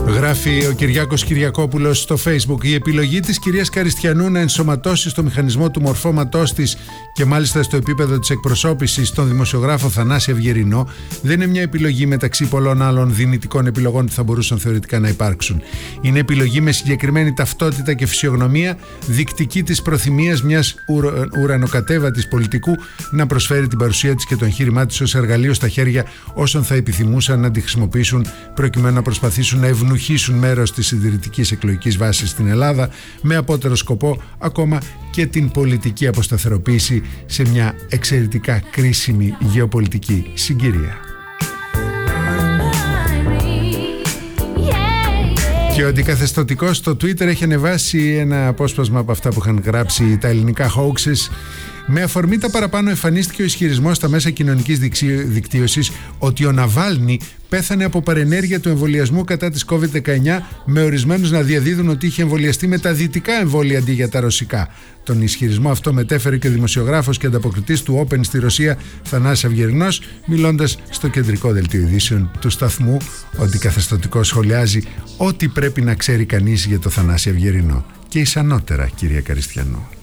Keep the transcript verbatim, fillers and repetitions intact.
Γράφει ο Κυριάκος Κυριακόπουλος στο Facebook: η επιλογή της κυρίας Καριστιανού να ενσωματώσει στο μηχανισμό του μορφώματός της και μάλιστα στο επίπεδο της εκπροσώπησης τον δημοσιογράφο Θανάση Αυγερινό δεν είναι μια επιλογή μεταξύ πολλών άλλων δυνητικών επιλογών που θα μπορούσαν θεωρητικά να υπάρξουν. Είναι επιλογή με συγκεκριμένη ταυτότητα και φυσιογνωμία, δεικτική της προθυμίας μιας ουρα... ουρανοκατέβατης πολιτικού να προσφέρει την παρουσία της και το εγχείρημά της ως εργαλείο στα χέρια όσων θα επιθυμούσαν να τη χρησιμοποιήσουν προκειμένου να προσπαθήσουν να ευνουχήσουν μέρος της συντηρητικής εκλογικής βάσης στην Ελλάδα, με απότερο σκοπό ακόμα και την πολιτική αποσταθεροποίηση σε μια εξαιρετικά κρίσιμη γεωπολιτική συγκυρία. Και ο αντικαθεστωτικός στο Twitter έχει ανεβάσει ένα απόσπασμα από αυτά που είχαν γράψει τα ελληνικά hoaxes. Με αφορμή τα παραπάνω εμφανίστηκε ο ισχυρισμός στα μέσα κοινωνικής δικτύωσης ότι ο Ναβάλνη πέθανε από παρενέργεια του εμβολιασμού κατά της κόβιντ δεκαεννιά, με ορισμένους να διαδίδουν ότι είχε εμβολιαστεί με τα δυτικά εμβόλια αντί για τα ρωσικά. Τον ισχυρισμό αυτό μετέφερε και ο δημοσιογράφος και ανταποκριτής του Open στη Ρωσία Θανάσης Αυγερινός, μιλώντας στο κεντρικό δελτίο ειδήσεων του σταθμού. Ο αντικαθεστωτικός σχολιάζει ό,τι πρέπει να ξέρει κανείς για το Θανάση Αυγερινό και εις ανώτερα, κυρία Καριστιανού.